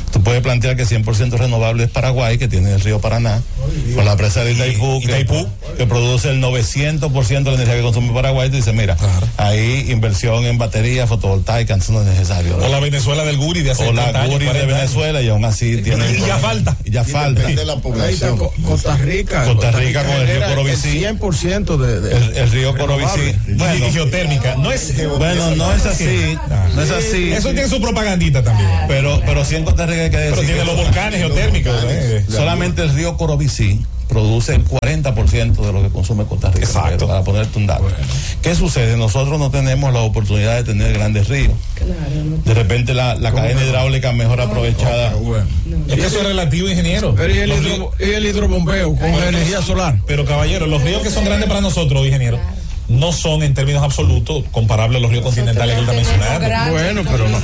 Tú puedes plantear que cien por ciento renovable es Paraguay, que tiene el río Paraná, con la presa de Itaipú, que, Itaipú. que produce el novecientos por ciento de la energía que consume Paraguay. Tú dices, mira, claro, ahí inversión en baterías fotovoltaicas no es necesario. O la Venezuela del Guri de hace O la Guri de Venezuela, y aún así tiene. Y ya falta. Y ya falta. De la población. Costa Rica. Costa Rica con el río Corobicí. cien por ciento de, de el, el río Corobicí. Bueno, y geotérmica. No es, bueno, no es así. No es así. Eso tiene su propagandita también. Pero, pero sí en Costa Rica hay que decir. Pero tiene los volcanes geotérmicos. Eh. Solamente el río Corobicí produce el cuarenta por ciento de lo que consume Costa Rica. Exacto. Para ponerte un dato. Bueno. ¿Qué sucede? Nosotros no tenemos la oportunidad de tener grandes ríos. Claro, no. De repente la, la cadena hidráulica mejor no, aprovechada. No, bueno. no, es que eso es relativo, ingeniero. Pero y el, hidro, y el hidrobombeo con la energía solar. Pero caballero, los ríos que son grandes para nosotros, ingeniero, no son en términos absolutos comparables a los ríos continentales que usted mencionaron. Bueno, pero no.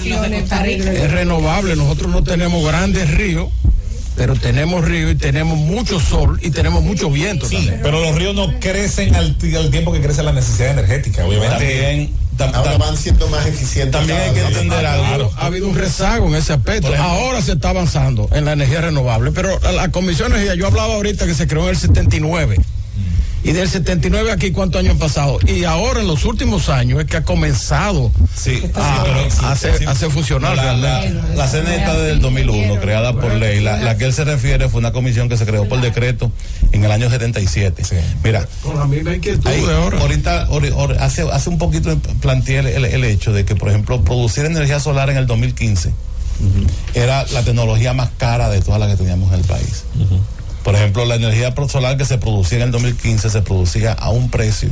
Es renovable. Nosotros no tenemos grandes ríos, pero tenemos río y tenemos mucho sol y tenemos mucho viento. Sí, también. Pero los ríos no crecen al, al tiempo que crece la necesidad energética, obviamente. También, tam, tam, ahora van siendo más eficientes. También hay que entender algo. Claro, ha habido un rezago en ese aspecto. Ejemplo, ahora se está avanzando en la energía renovable, pero la, la Comisión de Energía, yo hablaba ahorita que se creó en el setenta y nueve. Y del setenta y nueve aquí, ¿cuántos años han pasado? Y ahora en los últimos años es que ha comenzado sí, a, sí, pero, sí, a, hacer, sí, a hacer funcionar. La, la, la C N E está desde el dos mil uno, creada por ley. La, la que él se refiere fue una comisión que se creó por decreto en el año setenta y siete. Sí. Mira, con la misma inquietud ahí, de ahora. Ahorita, or, or, hace, hace un poquito planteé el, el, el hecho de que, por ejemplo, producir energía solar en el dos mil quince uh-huh. era la tecnología más cara de todas las que teníamos en el país. Uh-huh. Por ejemplo, la energía solar que se producía en el dos mil quince se producía a un precio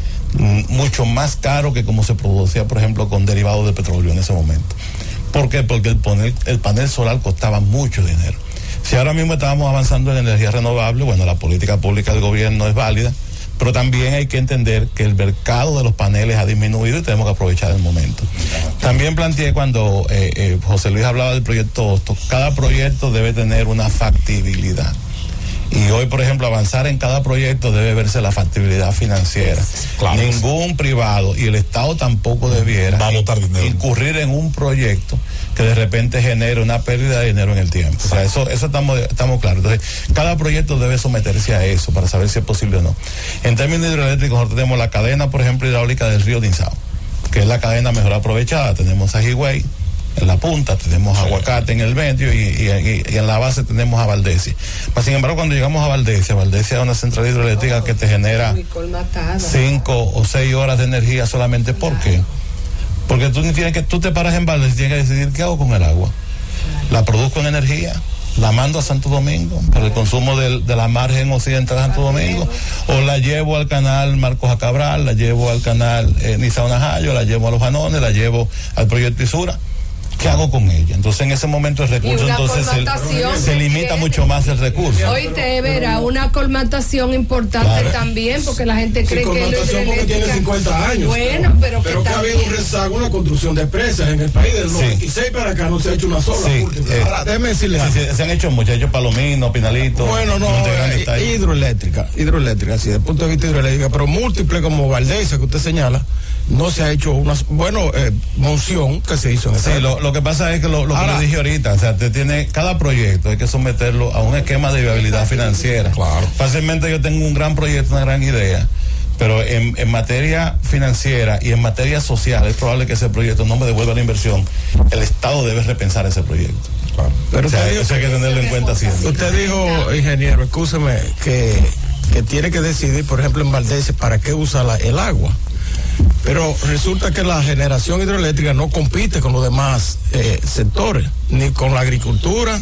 mm, mucho más caro que como se producía, por ejemplo, con derivados de petróleo en ese momento. ¿Por qué? Porque el panel, el panel solar costaba mucho dinero. Si ahora mismo estábamos avanzando en energía renovable, bueno, la política pública del gobierno es válida, pero también hay que entender que el mercado de los paneles ha disminuido y tenemos que aprovechar el momento. También planteé cuando eh, eh, José Luis hablaba del proyecto Hostos, cada proyecto debe tener una factibilidad. Y hoy, por ejemplo, avanzar en cada proyecto debe verse la factibilidad financiera. Claro. Ningún privado y el Estado tampoco debiera Va a botar dinero. incurrir en un proyecto que de repente genere una pérdida de dinero en el tiempo. O sea, eso, eso estamos, estamos claros. Entonces, cada proyecto debe someterse a eso para saber si es posible o no. En términos hidroeléctricos, nosotros tenemos la cadena, por ejemplo, hidráulica del río Dinzao, que es la cadena mejor aprovechada. Tenemos a Higüey en la punta, tenemos sí. Aguacate en el medio y, y, y, y en la base tenemos a Valdesia. Mas, sin embargo, cuando llegamos a Valdesia, Valdesia es una central hidroeléctrica oh, que te genera cinco o seis horas de energía solamente. ¿Por claro. qué? Porque tú tienes que, tú te paras en Valdesia y tienes que decidir qué hago con el agua. Claro. La produzco en energía, la mando a Santo Domingo para el consumo de, de la margen occidental de Santo Domingo, o la llevo al canal Marcos a Cabral, la llevo al canal eh, Nizao Najayo, la llevo a Los Janones, la llevo al proyecto Isura. ¿Qué hago con ella? Entonces en ese momento el recurso entonces se, se limita que, mucho más el recurso. Oíste, Vera, una colmatación importante claro. también, porque la gente cree sí, que colmatación porque tiene cincuenta años. Bueno, pero, pero que, que ha habido un rezago, una construcción de presas en el país del noventa y seis sí. para acá no se ha hecho una sola. Sí, eh, Ahora, déjeme decirle sí, sí, se han hecho muchas, hecho Palomino, Pinalito. Bueno, no, eh, hidroeléctrica, hidroeléctrica, sí, desde el punto de vista hidroeléctrica, pero múltiple como Valdesia que usted señala. No se ha hecho una, bueno, eh, Monción que se hizo en sí, lo, lo que pasa es que lo, lo Ahora, que le dije ahorita, o sea, te tiene, cada proyecto hay que someterlo a un esquema de viabilidad financiera. Claro. Fácilmente yo tengo un gran proyecto, una gran idea, pero en, en materia financiera y en materia social es probable que ese proyecto no me devuelva la inversión. El Estado debe repensar ese proyecto. Claro. Pero o sea, dijo, eso hay que tenerlo en cuenta siempre. Usted dijo, ingeniero, escúcheme, que, que tiene que decidir, por ejemplo, en Valdesia, para qué usa la, el agua. Pero resulta que la generación hidroeléctrica no compite con los demás eh, sectores, ni con la agricultura,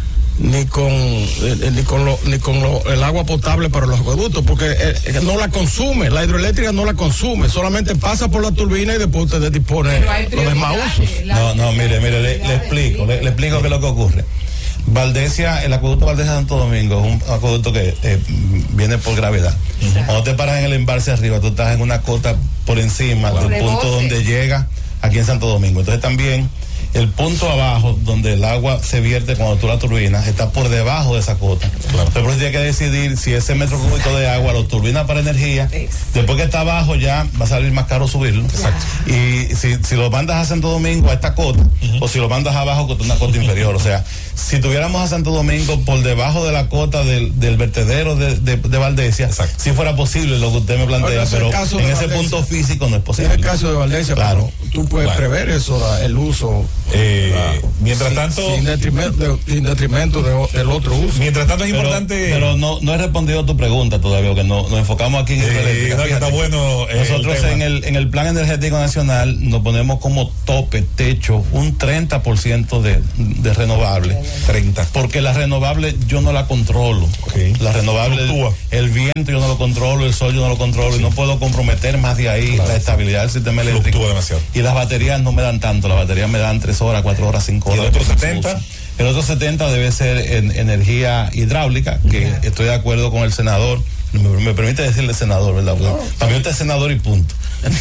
ni con eh, ni con, lo, ni con lo, el agua potable para los acueductos, porque eh, no la consume, la hidroeléctrica no la consume, solamente pasa por la turbina y después usted dispone los demás usos. No, no, mire, mire, le, le explico, le, le explico qué es lo que ocurre. Valdesia, el acueducto Valdesia Santo Domingo es un acueducto que eh, viene por gravedad. Uh-huh. Cuando te paras en el embalse arriba, tú estás en una cota por encima wow. del punto donde llega aquí en Santo Domingo. Entonces también el punto abajo donde el agua se vierte cuando tú la turbinas está por debajo de esa cota. Claro. Entonces por eso tienes que decidir si ese metro cúbico de agua lo turbinas para energía, después que está abajo ya va a salir más caro subirlo. Exacto. Y si, si lo mandas a Santo Domingo a esta cota, uh-huh. o si lo mandas abajo con una cota inferior, o sea, si tuviéramos a Santo Domingo por debajo de la cota del, del vertedero de, de, de Valdesia, si fuera posible lo que usted me plantea, pero en ese punto físico no es posible. En el caso de Valdesia, claro, tú puedes claro. prever eso, el uso. Eh, la, mientras sin, tanto. Sin detrimento, sin detrimento de, del otro uso. Mientras tanto es pero, importante. Pero no, no he respondido a tu pregunta todavía, que no, nos enfocamos aquí en eh, hidroeléctrica. No, que está bueno. Eh, Nosotros el en el en el Plan Energético Nacional nos ponemos como tope, techo, un treinta por ciento de, de renovables. treinta. Porque la renovable yo no la controlo. Okay. La renovable, el, el viento yo no lo controlo, el sol yo no lo controlo, sí. y no puedo comprometer más de ahí claro. la estabilidad del sistema eléctrico. Fluctúa demasiado. Y las baterías no me dan tanto, las baterías me dan tres horas, cuatro horas, cinco horas. ¿Y el otro setenta? El otro setenta debe ser en energía hidráulica, que uh-huh. estoy de acuerdo con el senador. Me, me permite decirle senador, ¿verdad? Porque oh. para mí usted es senador y punto.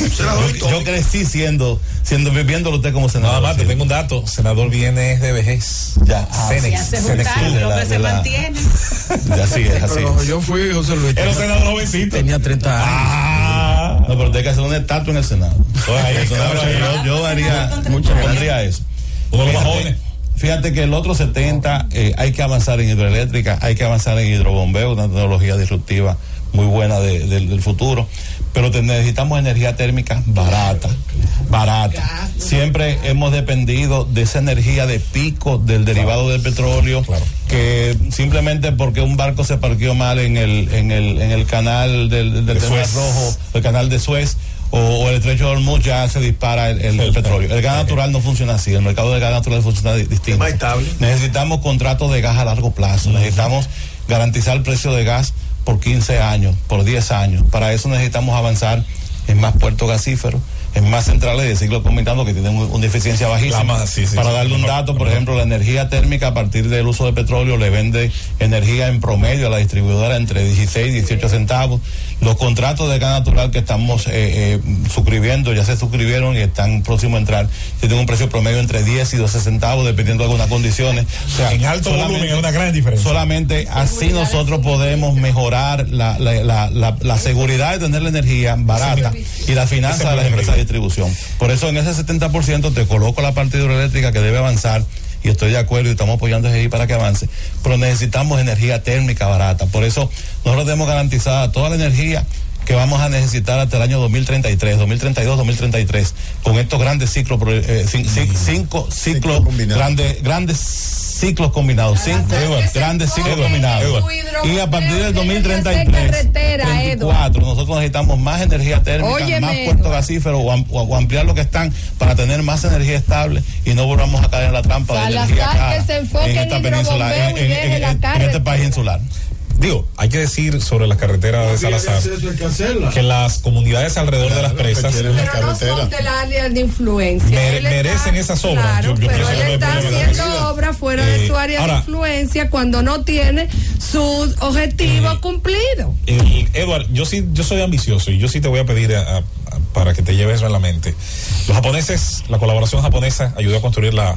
yo, yo crecí siendo, siendo viviéndolo usted como senador. Nada más, te tengo un dato. Senador viene de vejez. Ya. Ah, Cenex. Se juntaron, lo que se mantiene. Ya sí es así. Pero yo fui José Luis. Era un senador jovencito. Tenía treinta años. Ah. No, pero usted que hacer una estatua en el Senado. Oye, yo, yo haría, mucho pondría eso. Uno de los más jóvenes. Fíjate que el otro setenta eh, hay que avanzar en hidroeléctrica, hay que avanzar en hidrobombeo, una tecnología disruptiva muy buena de, de, del futuro, pero te, necesitamos energía térmica barata, barata. Siempre hemos dependido de esa energía de pico del derivado del petróleo, claro. que simplemente porque un barco se parqueó mal en el en el en el canal del, del Canal Rojo, el canal de Suez, o, o el estrecho de Hormuz, ya se dispara el, el, el petróleo. El gas natural no funciona así, el mercado del gas natural funciona distinto. Es más estable. Necesitamos contratos de gas a largo plazo, uh-huh. necesitamos garantizar el precio de gas por quince años, por diez años. Para eso necesitamos avanzar en más puertos gasíferos, en más centrales de ciclo combinado que tienen una eficiencia bajísima. Más, sí, sí, Para sí, darle sí, un dato, por ejemplo, la energía térmica a partir del uso de petróleo le vende energía en promedio a la distribuidora entre dieciséis y dieciocho centavos. Los contratos de gas natural que estamos eh, eh, suscribiendo, ya se suscribieron y están próximos a entrar, tienen un precio promedio entre diez y doce centavos, dependiendo de algunas condiciones. O sea, en alto volumen es una gran diferencia. Solamente así nosotros podemos mejorar la, la, la, la, la seguridad de tener la energía barata y la finanza de las empresas de distribución. Por eso en ese setenta por ciento te coloco la parte hidroeléctrica que debe avanzar, y estoy de acuerdo y estamos apoyando a G I para que avance, pero necesitamos energía térmica barata. Por eso nosotros tenemos garantizada toda la energía que vamos a necesitar hasta el año dos mil treinta y tres, dos mil treinta y dos, dos mil treinta y tres, con estos grandes ciclos, eh, cinco, cinco ciclos, grandes, grandes ciclos combinados, cinco grandes ciclos combinados. Y a partir del dos mil treinta y tres, veinticuatro, nosotros necesitamos más energía térmica, Óyeme, más puertos gasíferos o, o, o ampliar lo que están para tener más energía estable y no volvamos a caer en la trampa de la energía cara en esta península, en, en, en, en, en este país insular. Digo, hay que decir sobre las carreteras de Salazar que las comunidades alrededor claro, de las presas pero no son del área de influencia. Mere, merecen está, esas obras. Claro, yo, yo pero él está haciendo obras fuera eh, de su área ahora, de influencia cuando no tiene su objetivo eh, cumplido. Eh, Edward, yo sí, yo soy ambicioso y yo sí te voy a pedir a, a, para que te lleves eso en la mente. Los japoneses, la colaboración japonesa ayudó a construir la,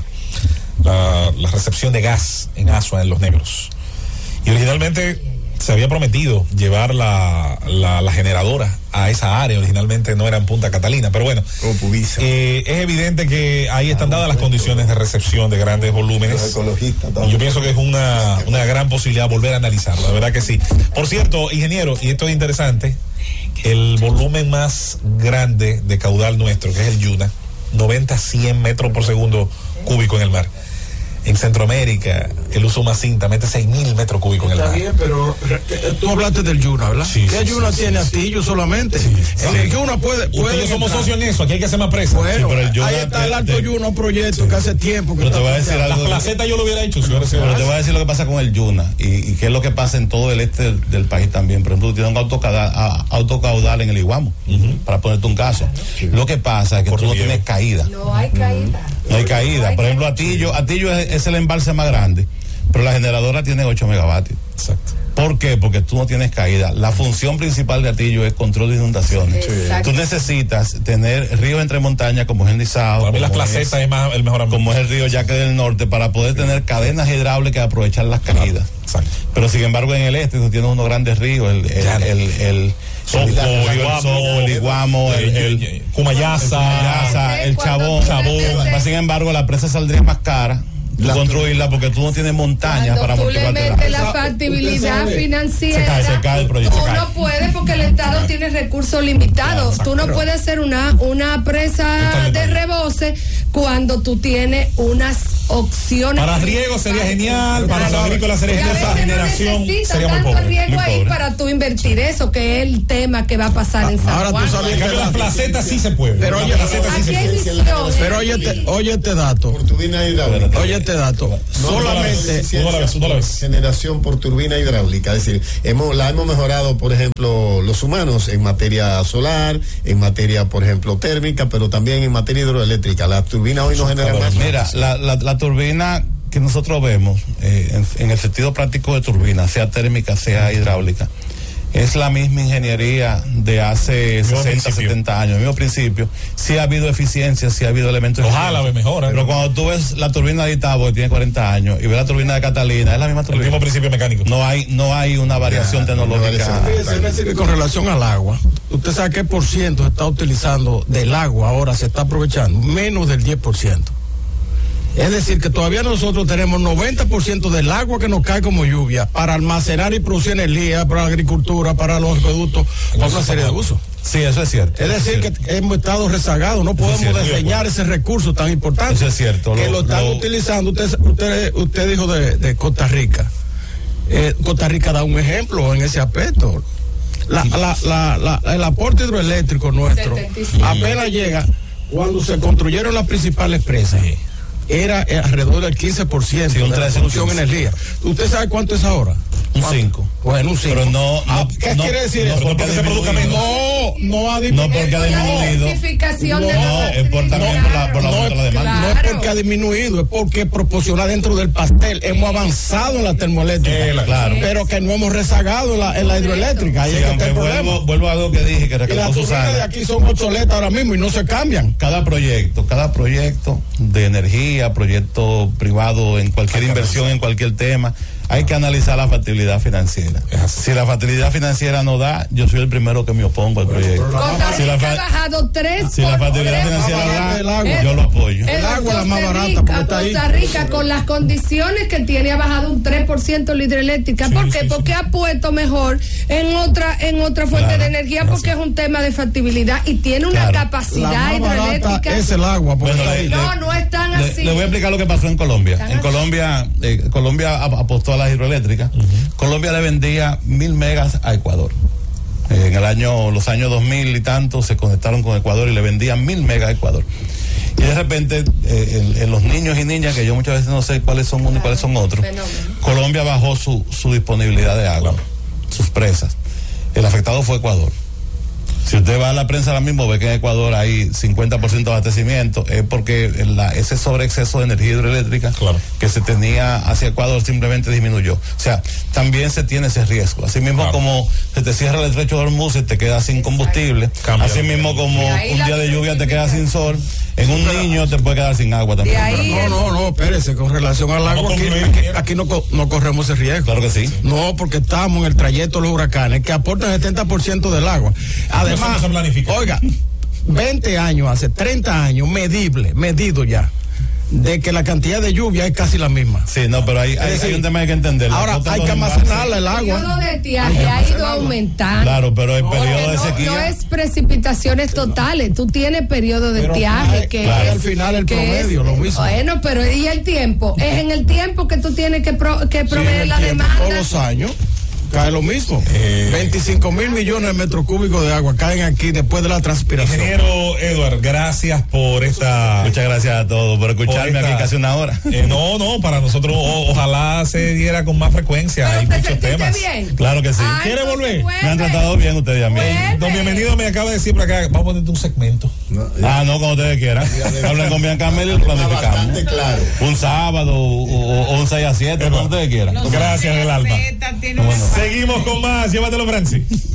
la, la recepción de gas en Asua, en Los Negros. Y originalmente se había prometido llevar la, la, la generadora a esa área, originalmente no era en Punta Catalina, pero bueno, eh, es evidente que ahí están dadas las condiciones de recepción de grandes volúmenes. Y yo pienso que es una, una gran posibilidad volver a analizarlo, la verdad que sí. Por cierto, ingeniero, y esto es interesante, el volumen más grande de caudal nuestro, que es el Yuna, noventa a cien metros por segundo cúbico en el mar. En Centroamérica, el uso más cinta mete seis mil metros cúbicos en el mar. Está bien, pero tú hablaste del Yuna, ¿verdad? Sí, ¿Qué sí, Yuna sí, tiene? sí, Astillo solamente. Sí, en sí. el Yuna puede. Ustedes somos socios en eso, aquí hay que hacer más presa. Bueno, sí, pero el Yuna, ahí está el Alto te, Yuna, un proyecto sí. que hace tiempo. Que pero te voy a decir algo. Las placetas yo lo hubiera hecho, si hubiera sido. Pero te voy a decir lo que pasa con el Yuna y, y qué es lo que pasa en todo el este del, del país también. Por ejemplo, tú tienes un autocaudal, autocaudal en el Iguamo, uh-huh. para ponerte un caso. Sí. Lo que pasa es que Por tú no tienes caída. No hay caída. No hay caída. Por ejemplo, Atillo, Atillo es, es el embalse más grande, pero la generadora tiene ocho megavatios. Exacto. ¿Por qué? Porque tú no tienes caída. La función principal de Atillo es control de inundaciones. Exacto. Tú necesitas tener ríos entre montañas como es el Nizao. Para mí las placetas es, es más el mejor ambiente. Como es el río Yaque del Norte, para poder sí. tener cadenas hidráulicas y aprovechar las caídas. Exacto. Pero sin embargo en el este tú tienes unos grandes ríos, el, el, el, el, el Soco, el, el, Iguamo, el Iguamo, el, el, el Cumayasa, el Chabón. Chabón. Sin embargo la presa saldría más cara tú construirla porque tú no tienes montañas para amortiguarte. Tú le metes la factibilidad financiera. Se cae, se cae el proyecto. Tú no puedes porque el Estado tiene recursos limitados. Tú no puedes hacer una, una presa de reboce cuando tú tienes unas opciones. Para riego sería genial, para los agrícolas sería genial, esa generación sería muy pobre. Riego ahí para tú invertir eso, que es el tema que va a pasar en San Juan. Ahora tú sabes que las placetas sí se pueden. Pero oye, pero oye, este, oye este dato. Por turbina hidráulica. Oye este dato. Solamente generación por turbina hidráulica, es decir, hemos la hemos mejorado, por ejemplo, los humanos en materia solar, en materia, por ejemplo, térmica, pero también en materia hidroeléctrica. La turbina hoy no genera más. Mira, la, la, la turbina que nosotros vemos eh, en, en el sentido práctico de turbina, sea térmica, sea hidráulica, es la misma ingeniería de hace sesenta, setenta años, el mismo principio. Sí ha habido eficiencia, sí ha habido elementos. Ojalá ve mejora. Pero cuando tú ves la turbina de Itabo, que tiene cuarenta años, y ves la turbina de Catalina, es la misma turbina. El mismo principio mecánico. No hay, no hay una variación ya, tecnológica. Es decir, que con relación al agua, usted sabe qué por ciento se está utilizando del agua ahora, se está aprovechando, menos del diez por ciento. Es decir, que todavía nosotros tenemos noventa por ciento del agua que nos cae como lluvia para almacenar y producir energía, para la agricultura, para los acueductos, para una serie de usos. Sí, eso es cierto. Es decir, es que hemos estado rezagados, no podemos desdeñar ese recurso tan importante. Eso es cierto. Que lo, lo están lo... utilizando. Usted, usted, usted dijo de, de Costa Rica. Eh, Costa Rica da un ejemplo en ese aspecto. La, la, la, la, el aporte hidroeléctrico nuestro apenas llega cuando se construyeron las principales presas. Era alrededor del quince por ciento sí, de la producción de energía. ¿Usted sabe cuánto es ahora? Un cinco. Bueno, un cinco. Pero no, no ¿qué no, quiere decir no, eso? Porque se produzca menos. No, no ha disminuido. No porque ha disminuido. No, no es por también por la, por la, no, por la demanda. No es porque ha disminuido, es porque proporciona dentro del pastel. Hemos avanzado en la termoeléctrica. Eh, claro. Pero que no hemos rezagado en la, en la hidroeléctrica. Ahí sí, es que está el vuelvo, vuelvo a algo que dije, que recalcó Susana. Las de aquí son obsoletas ahora mismo y no se cambian. Cada proyecto, cada proyecto de energía, proyecto privado, en cualquier inversión, en cualquier tema, hay que analizar la factibilidad financiera. Si la factibilidad financiera no da, yo soy el primero que me opongo al proyecto. Si la, fa- bajado tres si la factibilidad financiera da, el agua. yo lo apoyo. El agua es la más barata porque está ahí. Costa Rica, con las condiciones que tiene, ha bajado un tres por ciento la hidroeléctrica. Sí, ¿Por qué? Sí, porque sí. ha puesto mejor en otra en otra fuente claro, de energía porque gracias. es un tema de factibilidad y tiene una claro. capacidad la más hidroeléctrica. Es el agua. Bueno, le, no, le, no es tan le, así. Le voy a explicar lo que pasó en Colombia. En Colombia, eh, Colombia apostó a las hidroeléctricas. Uh-huh. Colombia le vendía mil megas a Ecuador. Eh, en el año, los años dos mil y tanto, se conectaron con Ecuador y le vendían mil megas a Ecuador. Y de repente, eh, en, en los niños y niñas, que yo muchas veces no sé cuáles son unos claro, y cuáles son otros, fenómeno. Colombia bajó su, su disponibilidad de agua, claro. sus presas. El afectado fue Ecuador. Si usted va a la prensa ahora mismo, ve que en Ecuador hay cincuenta por ciento de abastecimiento, es porque la, ese sobreexceso de energía hidroeléctrica claro. que se tenía hacia Ecuador simplemente disminuyó. O sea, también se tiene ese riesgo. Así mismo claro. como se te cierra el estrecho de Hormuz y te quedas sin combustible, Cambia. así mismo como un día de lluvia te quedas sin sol, en un niño te puede quedar sin agua también. No, no, no, espérese, con relación al agua, aquí, aquí, aquí no, no corremos ese riesgo. Claro que sí. No, porque estamos en el trayecto de los huracanes, que aportan el setenta por ciento del agua. Además, no se planifica. Oiga, veinte años, hace treinta años, medible, medido ya, de que la cantidad de lluvia es casi la misma. Sí, no, pero hay, hay, decir, hay un tema que hay que entender. Ahora hay que almacenarla el agua. El periodo de estiaje ha ido aumentando. Claro, pero el no, periodo de no, sequía. No es precipitaciones totales, tú tienes periodo de estiaje que claro, es, al final el promedio, es, lo mismo. Bueno, pero ¿y el tiempo? Es en el tiempo que tú tienes que, pro, que proveer sí, la tiempo, demanda. Todos los años. Cae lo mismo. Eh, veinticinco mil millones de metros cúbicos de agua caen aquí después de la transpiración. Ingeniero Edward, gracias por esta. Muchas gracias a todos por escucharme por esta, aquí casi una hora. Eh, no, no, para nosotros o, ojalá se diera con más frecuencia. Hay muchos temas. Bien? Claro que sí. Ay, ¿Quiere volver? Vuelve. Me han tratado bien ustedes a mí. Don Bienvenido me acaba de decir por acá, vamos a ponerte un segmento. No, ah, no, cuando ustedes quieran. Hablen con Bianca Mel y lo planificamos. Claro. Un sábado o, o un seis a siete, cuando ustedes quieran. Gracias, del alma. Bueno. Seguimos con más. Llévatelo, Francis.